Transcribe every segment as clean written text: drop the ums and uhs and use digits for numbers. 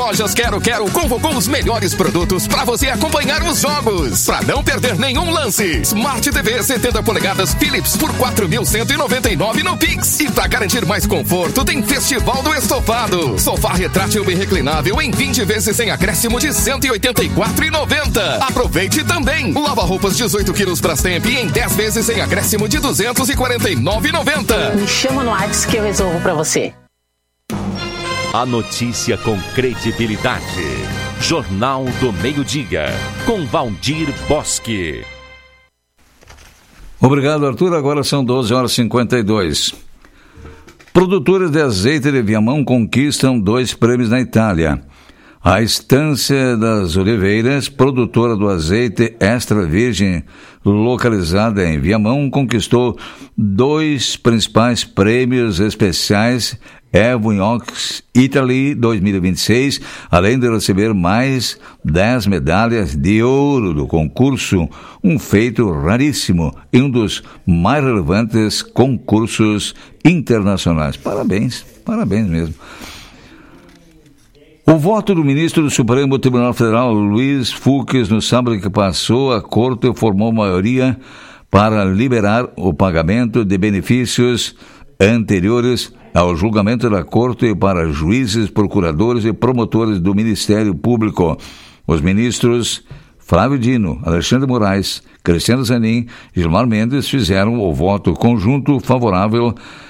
Lojas Quero convocou os melhores produtos para você acompanhar os jogos. Para não perder nenhum lance. Smart TV 70 polegadas Philips por 4.199 no Pix. E para garantir mais conforto, tem Festival do Estofado. Sofá retrátil e reclinável em 20 vezes sem acréscimo de R$ 184,90. Aproveite também. Lava-roupas 18 quilos Brastemp em 10 vezes sem acréscimo de R$ 249,90. Me chama no WhatsApp que eu resolvo para você. A notícia com credibilidade. Jornal do Meio-Dia, com Valdir Bosque. Obrigado, Arthur. Agora são 12h52. Produtores de azeite de Viamão conquistam 2 prêmios na Itália. A Estância das Oliveiras, produtora do azeite extra virgem, localizada em Viamão, conquistou 2 principais prêmios especiais Evo Inox Italy 2026, além de receber mais 10 medalhas de ouro do concurso, um feito raríssimo e um dos mais relevantes concursos internacionais. Parabéns mesmo. O voto do ministro do Supremo Tribunal Federal, Luiz Fux, no sábado que passou, a Corte formou maioria para liberar o pagamento de benefícios anteriores ao julgamento da Corte para juízes, procuradores e promotores do Ministério Público. Os ministros Flávio Dino, Alexandre Moraes, Cristiano Zanin e Gilmar Mendes fizeram o voto conjunto favorável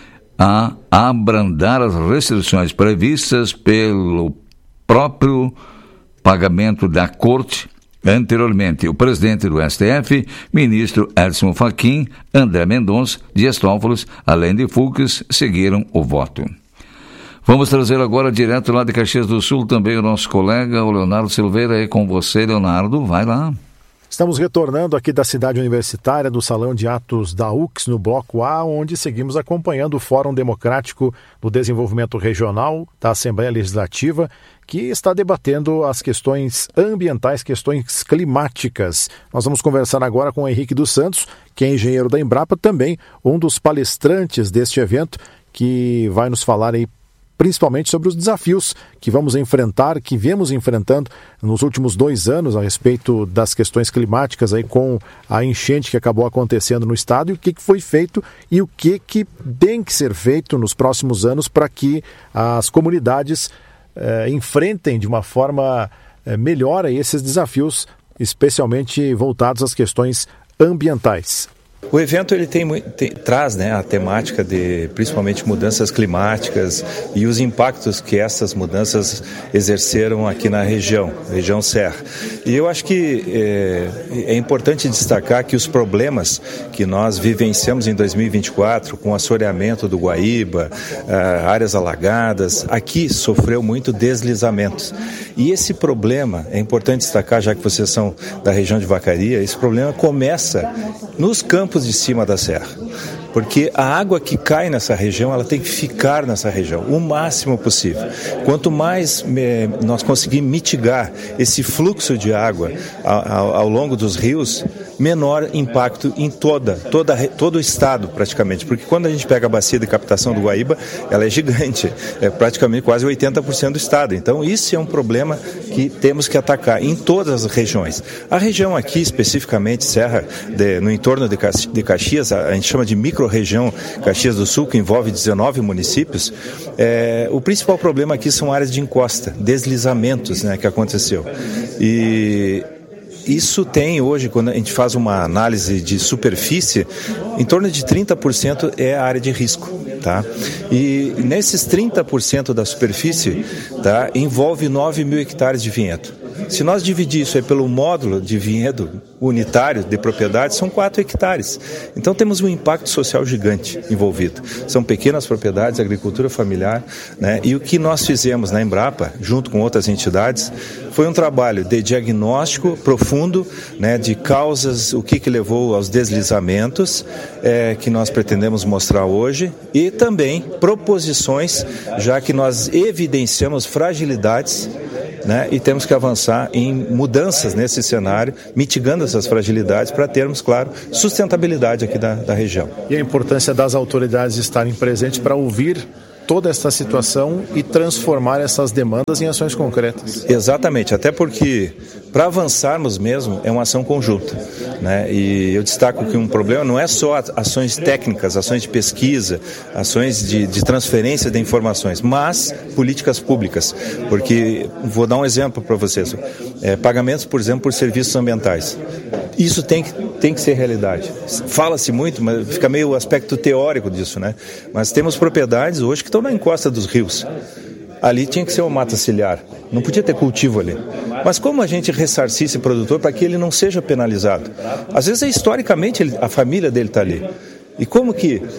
a abrandar as restrições previstas pelo próprio pagamento da Corte anteriormente. O presidente do STF, ministro Edson Fachin, André Mendonça, Dias Toffoli, além de Fux, seguiram o voto. Vamos trazer agora direto lá de Caxias do Sul também o nosso colega, o Leonardo Silveira. É com você, Leonardo, vai lá. Estamos retornando aqui da cidade universitária, do Salão de Atos da UX, no Bloco A, onde seguimos acompanhando o Fórum Democrático do Desenvolvimento Regional da Assembleia Legislativa, que está debatendo as questões ambientais, questões climáticas. Nós vamos conversar agora com o Henrique dos Santos, que é engenheiro da Embrapa, também um dos palestrantes deste evento, que vai nos falar aí principalmente sobre os desafios que vamos enfrentar, que viemos enfrentando nos últimos 2 anos a respeito das questões climáticas aí com a enchente que acabou acontecendo no estado e o que foi feito e o que tem que ser feito nos próximos anos para que as comunidades enfrentem de uma forma melhor esses desafios, especialmente voltados às questões ambientais. O evento ele traz, né, a temática de principalmente mudanças climáticas e os impactos que essas mudanças exerceram aqui na região Serra. E eu acho que é importante destacar que os problemas que nós vivenciamos em 2024 com o assoreamento do Guaíba, áreas alagadas, aqui sofreu muito deslizamentos. E esse problema, é importante destacar, já que vocês são da região de Vacaria, esse problema começa nos campos de cima da serra, porque a água que cai nessa região, ela tem que ficar nessa região o máximo possível. Quanto mais nós conseguirmos mitigar esse fluxo de água ao longo dos rios, menor impacto em todo o estado praticamente, porque quando a gente pega a bacia de captação do Guaíba, ela é gigante, é praticamente quase 80% do estado. Então isso é um problema que temos que atacar em todas as regiões. A região aqui especificamente, Serra, no entorno de Caxias, a gente chama de micro-região Caxias do Sul, que envolve 19 municípios, o principal problema aqui são áreas de encosta, deslizamentos, né, que aconteceu. E isso tem hoje, quando a gente faz uma análise de superfície, em torno de 30% é a área de risco, tá? E nesses 30% da superfície, tá, envolve 9 mil hectares de vinhedo. Se nós dividir isso aí pelo módulo de vinhedo unitário de propriedade, são 4 hectares. Então temos um impacto social gigante envolvido. São pequenas propriedades, agricultura familiar, né? E o que nós fizemos na Embrapa, junto com outras entidades, foi um trabalho de diagnóstico profundo, né, de causas, o que levou aos deslizamentos, que nós pretendemos mostrar hoje, e também proposições, já que nós evidenciamos fragilidades, né, e temos que avançar em mudanças nesse cenário, mitigando essas fragilidades para termos, claro, sustentabilidade aqui da região. E a importância das autoridades estarem presentes para ouvir toda essa situação e transformar essas demandas em ações concretas. Exatamente, até porque para avançarmos mesmo é uma ação conjunta, né? E eu destaco que um problema não é só ações técnicas, ações de pesquisa, ações de transferência de informações, mas políticas públicas, porque vou dar um exemplo para vocês, pagamentos, por exemplo, por serviços ambientais. Isso tem que ser realidade. Fala-se muito, mas fica meio o aspecto teórico disso, né? Mas temos propriedades hoje que estão na encosta dos rios. Ali tinha que ser uma mata ciliar, não podia ter cultivo ali. Mas como a gente ressarcir esse produtor para que ele não seja penalizado? Às vezes, historicamente, a família dele está ali. E como que